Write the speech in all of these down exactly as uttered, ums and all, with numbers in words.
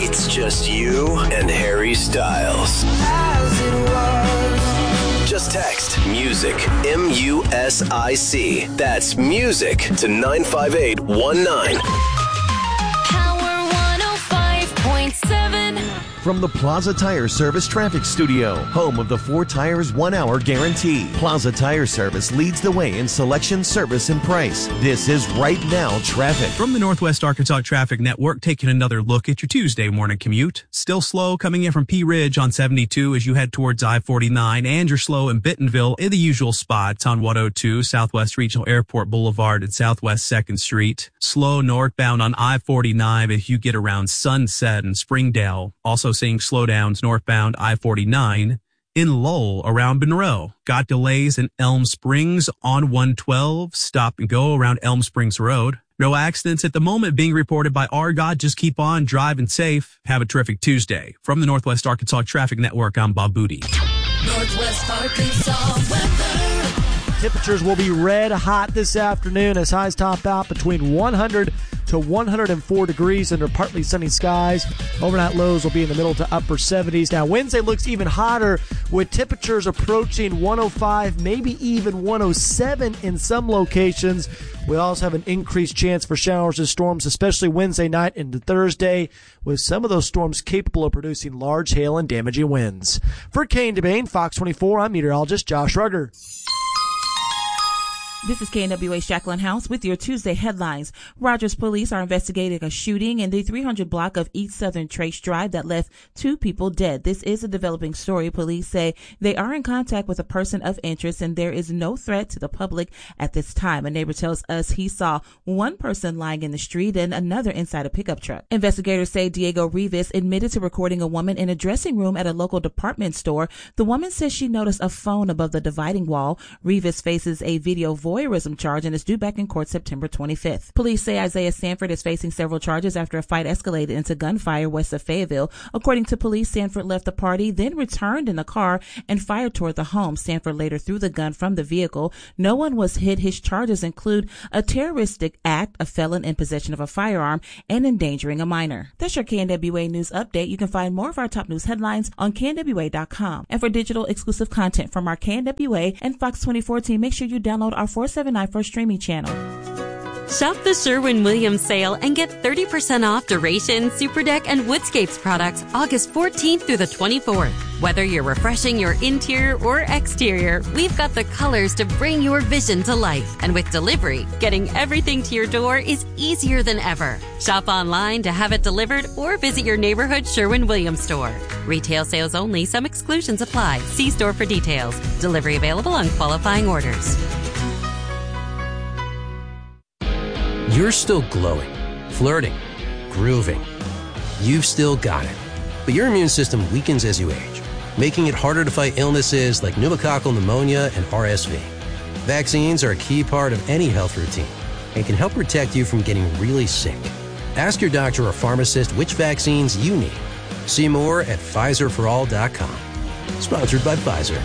It's just you and Harry Styles. As it was. Just text MUSIC, M U S I C. That's MUSIC to nine five eight one nine. Power one oh five point seven. From the Plaza Tire Service Traffic Studio, home of the four tires, one hour guarantee. Plaza Tire Service leads the way in selection, service, and price. This is Right Now Traffic. From the Northwest Arkansas Traffic Network, taking another look at your Tuesday morning commute. Still slow coming in from Pea Ridge on seventy-two as you head towards I forty-nine, and you're slow in Bentonville in the usual spots on one oh two, Southwest Regional Airport Boulevard and Southwest second Street. Slow northbound on I forty-nine as you get around Sunset and Springdale. Also seeing slowdowns northbound I forty-nine in Lowell around Monroe. Got delays in Elm Springs on one twelve. Stop and go around Elm Springs Road. No accidents at the moment being reported by R G O T. Just keep on driving safe. Have a terrific Tuesday. From the Northwest Arkansas Traffic Network, I'm Bob Booty. Northwest Arkansas weather. Temperatures will be red hot this afternoon as highs top out between one hundred to one hundred four degrees under partly sunny skies. Overnight lows will be in the middle to upper seventies. Now, Wednesday looks even hotter with temperatures approaching one oh five, maybe even one oh seven in some locations. We also have an increased chance for showers and storms, especially Wednesday night into Thursday, with some of those storms capable of producing large hail and damaging winds. For Kane DeBain, Fox twenty-four, I'm meteorologist Josh Rugger. This is K N W A Jacqueline House with your Tuesday headlines. Rogers police are investigating a shooting in the three hundred block of East Southern Trace Drive that left two people dead. This is a developing story. Police say they are in contact with a person of interest and there is no threat to the public at this time. A neighbor tells us he saw one person lying in the street and another inside a pickup truck. Investigators say Diego Rivas admitted to recording a woman in a dressing room at a local department store. The woman says she noticed a phone above the dividing wall. Rivas faces a video voice voyeurism charge and is due back in court September twenty-fifth. Police say Isaiah Sanford is facing several charges after a fight escalated into gunfire west of Fayetteville. According to police, Sanford left the party, then returned in a car and fired toward the home. Sanford later threw the gun from the vehicle. No one was hit. His charges include a terroristic act, a felon in possession of a firearm, and endangering a minor. That's your K N W A News Update. You can find more of our top news headlines on K N W A dot com. And for digital exclusive content from our K N W A and Fox twenty-four team, make sure you download our four seventy-nine for streaming channel. Shop the Sherwin-Williams sale and get thirty percent off Duration, Superdeck, and Woodscapes products August fourteenth through the twenty-fourth. Whether you're refreshing your interior or exterior, we've got the colors to bring your vision to life. And with delivery, getting everything to your door is easier than ever. Shop online to have it delivered or visit your neighborhood Sherwin-Williams store. Retail sales only. Some exclusions apply. See store for details. Delivery available on qualifying orders. You're still glowing, flirting, grooving. You've still got it. But your immune system weakens as you age, making it harder to fight illnesses like pneumococcal pneumonia and R S V. Vaccines are a key part of any health routine and can help protect you from getting really sick. Ask your doctor or pharmacist which vaccines you need. See more at Pfizer for all dot com. Sponsored by Pfizer.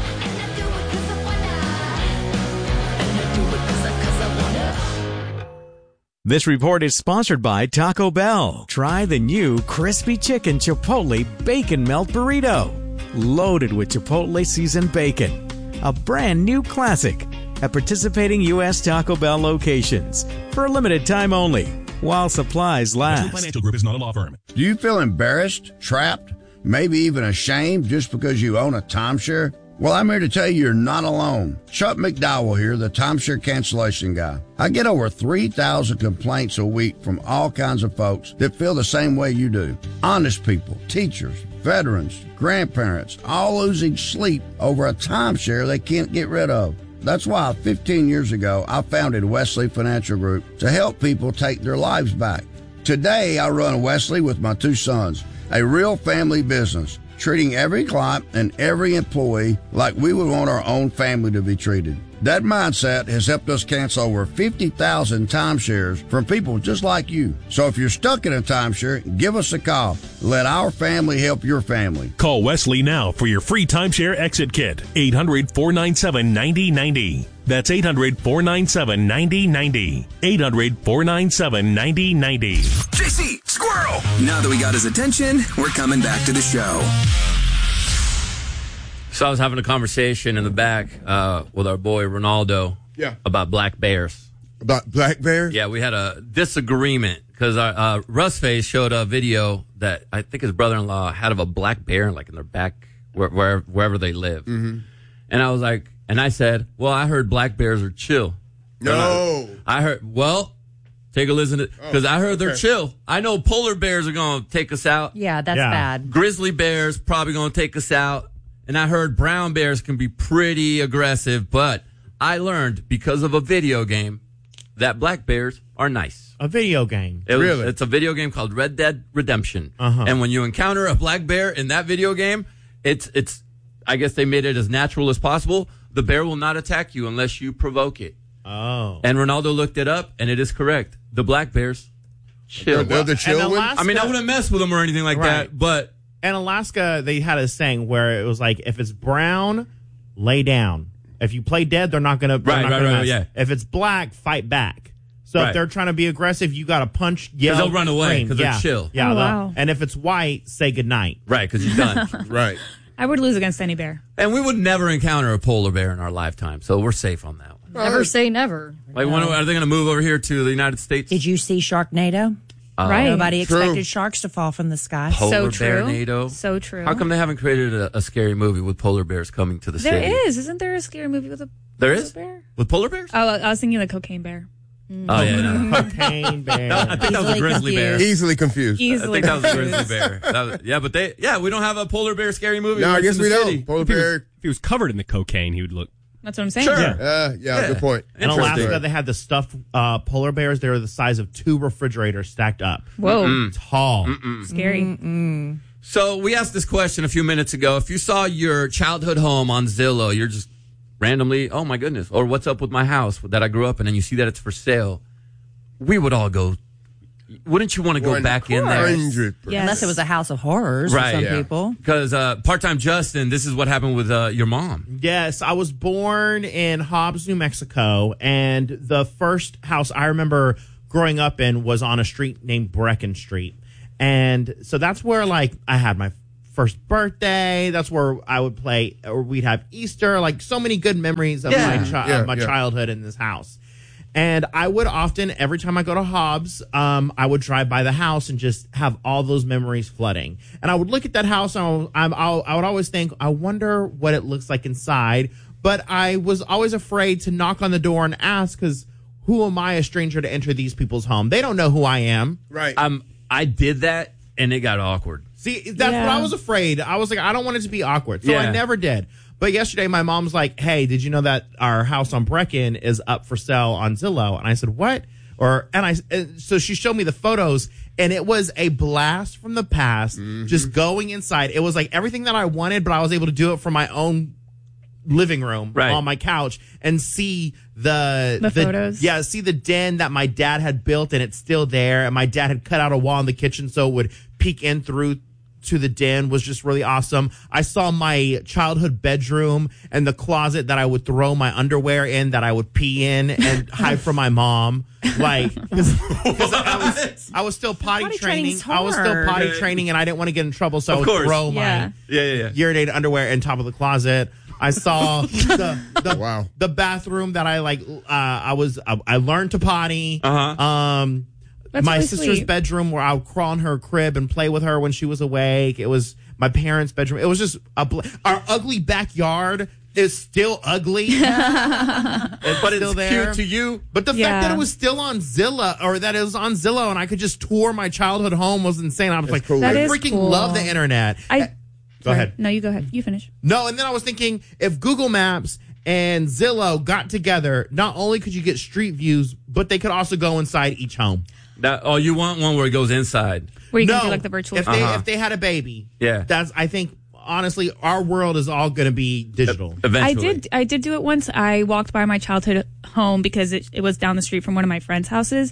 This report is sponsored by Taco Bell. Try the new Crispy Chicken Chipotle Bacon Melt Burrito. Loaded with Chipotle seasoned bacon. A brand new classic at participating U S Taco Bell locations. For a limited time only, while supplies last. National Financial Group is not a law firm. Do you feel embarrassed, trapped, maybe even ashamed just because you own a timeshare? Well, I'm here to tell you you're not alone. Chuck McDowell here, the timeshare cancellation guy. I get over three thousand complaints a week from all kinds of folks that feel the same way you do. Honest people, teachers, veterans, grandparents, all losing sleep over a timeshare they can't get rid of. That's why fifteen years ago, I founded Wesley Financial Group to help people take their lives back. Today, I run Wesley with my two sons, a real family business, treating every client and every employee like we would want our own family to be treated. That mindset has helped us cancel over fifty thousand timeshares from people just like you. So if you're stuck in a timeshare, give us a call. Let our family help your family. Call Wesley now for your free timeshare exit kit. eight hundred, four nine seven, nine zero nine zero. That's eight hundred, four nine seven, nine zero nine zero. eight hundred, four nine seven, nine zero nine zero. J C, squirrel! Now that we got his attention, we're coming back to the show. So I was having a conversation in the back uh, with our boy Ronaldo Yeah. about black bears. About black bears? Yeah, we had a disagreement because uh, Russ Face showed a video that I think his brother-in-law had of a black bear like in their back where, where, wherever they live. Mm-hmm. And I was like, and I said, well, I heard black bears are chill. No. I, I heard, well, take a listen to, because Oh, I heard they're okay. chill. I know polar bears are going to take us out. Yeah, that's Yeah. bad. Grizzly bears probably going to take us out. And I heard brown bears can be pretty aggressive, but I learned because of a video game that black bears are nice. A video game. It was- Really? It's a video game called Red Dead Redemption. Uh-huh. And when you encounter a black bear in that video game, it's, it's, I guess they made it as natural as possible. The bear will not attack you unless you provoke it. Oh. And Ronaldo looked it up, and it is correct. The black bears, chill. They're the chill And ones? Alaska- I mean, I wouldn't mess with them or anything like Right. that, but In Alaska, they had a saying where it was like, if it's brown, lay down. If you play dead, they're not gonna. They're Right, not right, gonna right, mess. yeah. If it's black, fight back. So Right. if they're trying to be aggressive, you got to punch, yell, they'll run away, scream. 'cause they're Yeah. chill. Yeah. Oh, they'll- wow. And if it's white, say goodnight. right, because you're done. Right. I would lose against any bear. And we would never encounter a polar bear in our lifetime, so we're safe on that one. Never say never. Like, when are they going to move over here to the United States? Did you see Sharknado? Uh, Right. Nobody True. expected sharks to fall from the sky. Polar So true. Bear-nado? So true. How come they haven't created a, a scary movie with polar bears coming to the There city? is. Isn't there a scary movie with a There with is? a bear? With polar bears? Oh, I was thinking the cocaine bear. Oh, yeah. No. Cocaine bear. No, I think that was a Easily grizzly bear. confused. Easily confused. I Easily. think that was a confused. grizzly bear. That was- yeah, but they, yeah, we don't have a polar bear scary movie. No, I It's guess in we the don't. city. Polar If he, was, bear. if he was covered in the cocaine, he would look. That's what I'm saying. Sure. Yeah. Uh, yeah, Yeah. good point. In Interesting. Alaska, they had the stuffed uh, polar bears. They were the size of two refrigerators stacked up. Whoa. Tall. Scary. So we asked this question a few minutes ago. If you saw your childhood home on Zillow, you're just randomly, oh my goodness, or what's up with my house that I grew up in, and you see that it's for sale, we would all go, wouldn't you want to go One back in there? hundred percent. Yes. Unless it was a house of horrors Right. for some Yeah. people. Because uh, part-time Justin, this is what happened with uh, your mom. Yes, I was born in Hobbs, New Mexico, and the first house I remember growing up in was on a street named Brecken Street. And so that's where, like, I had my first birthday. That's where I would play, or we'd have Easter, like, so many good memories of Yeah. my, chi- Yeah, of my yeah. childhood in this house. And I would often, every time I go to Hobbs, um, I would drive by the house and just have all those memories flooding. And I would look at that house, and I would, I'm, I'll, I would always think, I wonder what it looks like inside. But I was always afraid to knock on the door and ask, because who am I, a stranger, to enter these people's home? They don't know who I am. Right. Um, I did that, and it got awkward. See, that's Yeah. what I was afraid. I was like, I don't want it to be awkward. So I Yeah. never did. But yesterday, my mom's like, hey, did you know that our house on Brecken is up for sale on Zillow? And I said, what? Or, and I, and so she showed me the photos, and it was a blast from the past, just going inside. It was like everything that I wanted, but I was able to do it from my own living room Right. on my couch and see the, The photos. Yeah, see the den that my dad had built, and it's still there. And my dad had cut out a wall in the kitchen so it would peek in through to the den. Was just really awesome. I saw my childhood bedroom and the closet that I would throw my underwear in, that I would pee in and hide from my mom. Like, because I was, I was still potty, Potty training. training's I was still hard. potty training, and I didn't want to get in trouble, so Of I would course. throw Yeah. my Yeah, yeah, yeah. urinated underwear in top of the closet. I saw the the, Wow. the bathroom that I like. Uh, I was I, I learned to potty. Uh-huh. Um, That's my really sister's sweet. bedroom where I would crawl in her crib and play with her when she was awake. It was my parents' bedroom. It was just a bl- our ugly backyard is still ugly, It's But still it's there. cute to you. But the Yeah. fact that it was still on Zillow, or that it was on Zillow, and I could just tour my childhood home was insane. I was like, cool. I That is freaking cool. love the internet. I. Go ahead. No, you go ahead. You finish. No, and then I was thinking, if Google Maps and Zillow got together, not only could you get street views, but they could also go inside each home. That, oh, you want one where it goes inside. Where you no, can do like the virtual. if they Uh-huh. if they had a baby, Yeah. that's I think honestly our world is all going to be digital. Eventually. I did. I did do it once. I walked by my childhood home because it, it was down the street from one of my friends' houses,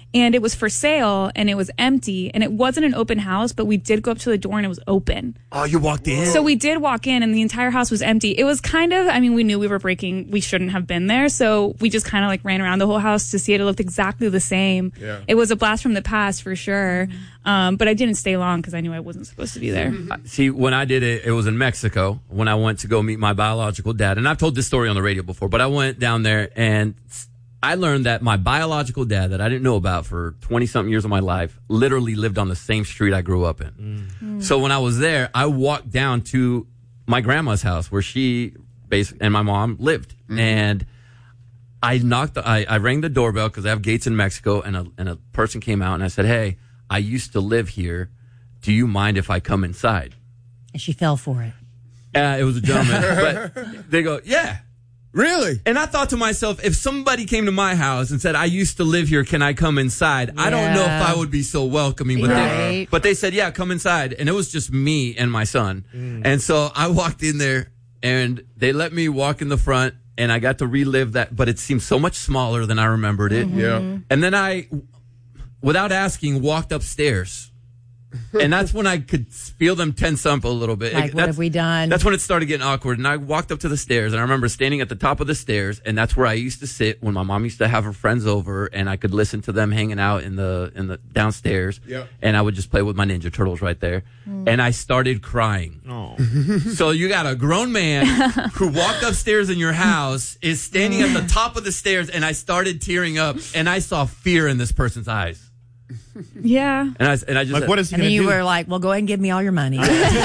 and it was for sale and it was empty and it wasn't an open house, but we did go up to the door and it was open. Oh, you walked in? So we did walk in and the entire house was empty. It was kind of, I mean, we knew we were breaking, we shouldn't have been there. So we just kind of like ran around the whole house to see it. It looked exactly the same. Yeah. It was a blast from the past for sure. Um, but I didn't stay long because I knew I wasn't supposed to be there. See, when I did it, it was in Mexico when I went to go meet my biological dad. And I've told this story on the radio before, but I went down there and I learned that my biological dad that I didn't know about for twenty something years of my life literally lived on the same street I grew up in. Mm. So when I was there, I walked down to my grandma's house where she basically, and my mom lived. Mm. And I knocked, I, I rang the doorbell because I have gates in Mexico, and a, and a person came out and I said, hey, I used to live here. Do you mind if I come inside? And she fell for it. Uh, it was a gentleman. But they go, yeah. Really? And I thought to myself, if somebody came to my house and said, I used to live here, can I come inside? Yeah. I don't know if I would be so welcoming. But, right. they, but they said, yeah, come inside. And it was just me and my son. Mm. And so I walked in there and they let me walk in the front and I got to relive that. But it seemed so much smaller than I remembered it. Mm-hmm. Yeah. And then I, without asking, walked upstairs. And that's when I could feel them tense up a little bit. Like, what have we done? That's when it started getting awkward. And I walked up to the stairs, and I remember standing at the top of the stairs, and that's where I used to sit when my mom used to have her friends over, and I could listen to them hanging out in the in the downstairs. Yep. And I would just play with my Ninja Turtles right there. Mm. And I started crying. Oh. So you got a grown man who walked upstairs in your house, is standing at the top of the stairs, and I started tearing up, and I saw fear in this person's eyes. Yeah. And I, and I just like, said, what is he And going then to you do? were like, well, go ahead and give me all your money.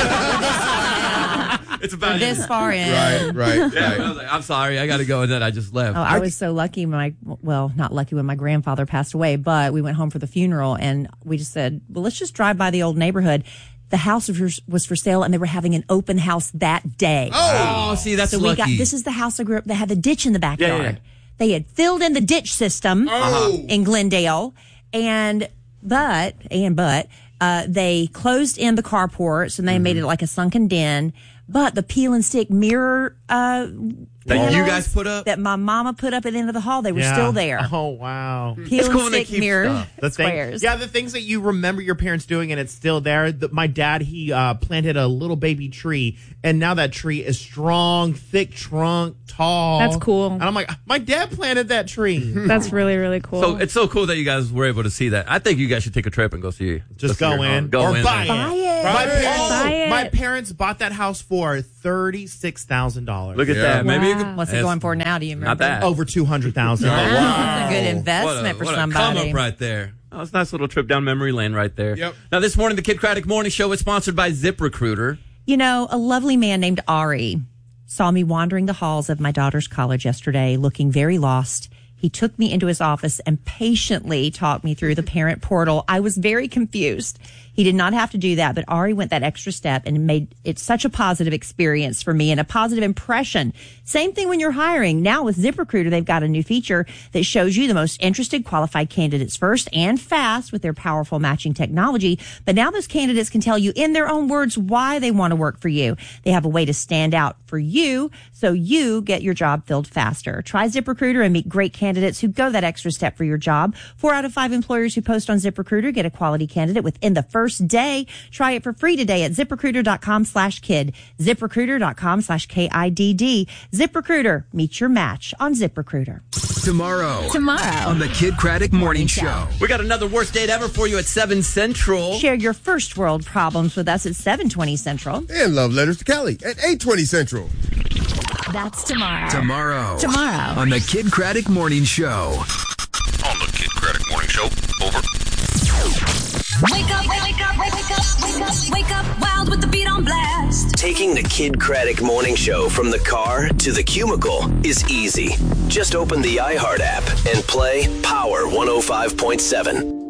It's about this you. far in. Right, right, Yeah, right. I was like, I'm sorry, I got to go. And then I just left. Oh, I was so lucky when my, well, not lucky when my grandfather passed away, but we went home for the funeral and we just said, well, let's just drive by the old neighborhood. The house was for sale and they were having an open house that day. Oh, oh see, that's so lucky. we got, this is the house I grew up, that had the ditch in the backyard. Yeah, yeah. They had filled in the ditch system Oh. in Glendale and, but, and but, uh, they closed in the carports and they mm-hmm. made it like a sunken den. But the peel and stick mirror uh, that you guys put up, that my mama put up at the end of the hall, they were Yeah. still there. Oh wow! Peel It's and cool when they stick keep mirror stuff. The thing, squares. yeah, the things that you remember your parents doing, and it's still there. The, my dad, he uh, planted a little baby tree, and now that tree is strong, thick trunk, tall. That's cool. And I'm like, my dad planted that tree. That's really, really cool. So it's so cool that you guys were able to see that. I think you guys should take a trip and go see. Just go go see your in home. Go or in buy it. Buy it. My Buy parents, Buy it. my parents bought that house for thirty-six thousand dollars. Look at Yeah. that. Maybe you Wow. could, What's it going for now? Do you remember? Not that. Over two hundred thousand. Oh, wow. That's a good What investment a, for what somebody. A come up right there. Oh, it's a nice little trip down memory lane right there. Yep. Now this morning, the Kid Craddock Morning Show is sponsored by ZipRecruiter. You know, a lovely man named Ari saw me wandering the halls of my daughter's college yesterday, looking very lost. He took me into his office and patiently talked me through the parent portal. I was very confused. He did not have to do that, but Ari went that extra step and made it such a positive experience for me and a positive impression. Same thing when you're hiring. Now with ZipRecruiter, they've got a new feature that shows you the most interested qualified candidates first and fast with their powerful matching technology. But now those candidates can tell you in their own words why they want to work for you. They have a way to stand out for you so you get your job filled faster. Try ZipRecruiter and meet great candidates who go that extra step for your job. Four out of five employers who post on ZipRecruiter get a quality candidate within the first day. Try it for free today at ZipRecruiter.com slash kid. ZipRecruiter.com slash K I D D. ZipRecruiter. Meet your match on ZipRecruiter. Tomorrow. Tomorrow. On the Kid Craddock Morning Show. We got another worst date ever for you at seven Central. Share your first world problems with us at seven twenty Central. And love letters to Kelly at eight twenty Central. That's tomorrow. Tomorrow. Tomorrow. On the Kid Craddock Morning Show. On the Kid Craddock Morning Show. Over. Wake up, wake up, wake up, wake up, wake up, wild with the beat on blast. Taking the Kid Craddock Morning Show from the car to the cubicle is easy. Just open the iHeart app and play Power one oh five point seven.